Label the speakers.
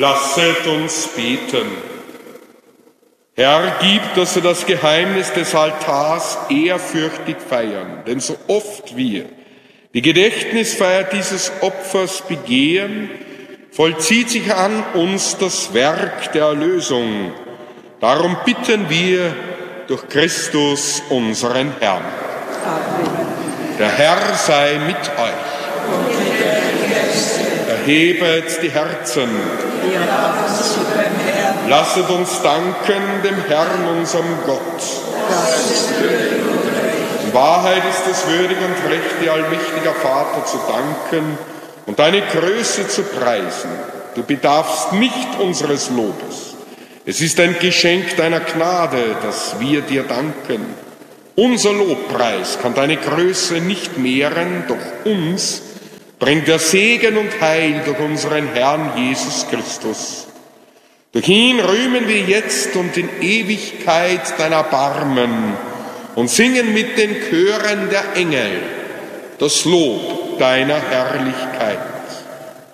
Speaker 1: Lasset uns beten. Herr, gib, dass wir das Geheimnis des Altars ehrfürchtig feiern, denn so oft wir die Gedächtnisfeier dieses Opfers begehen, vollzieht sich an uns das Werk der Erlösung. Darum bitten wir durch Christus, unseren Herrn. Amen. Der Herr sei mit euch. Erhebet die Herzen. Lasset uns danken dem Herrn, unserem Gott. In Wahrheit ist es würdig und recht, dir, allmächtiger Vater, zu danken und deine Größe zu preisen. Du bedarfst nicht unseres Lobes. Es ist ein Geschenk deiner Gnade, dass wir dir danken. Unser Lobpreis kann deine Größe nicht mehren, doch uns bringt der Segen und Heil durch unseren Herrn Jesus Christus. Durch ihn rühmen wir jetzt und in Ewigkeit dein Erbarmen und singen mit den Chören der Engel das Lob deiner Herrlichkeit.